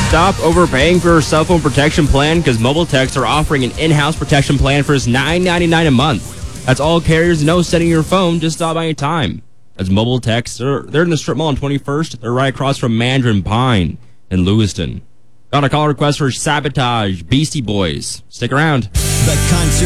Stop overpaying for your cell phone protection plan because Mobile Text are offering an in-house protection plan for just $9.99 a month. That's all carriers know. Setting your phone, just stop by any time. That's Mobile Text. They're in the strip mall on 21st. They're right across from Mandarin Pine in Lewiston. Got a call request for Sabotage, Beastie Boys. Stick around. The concert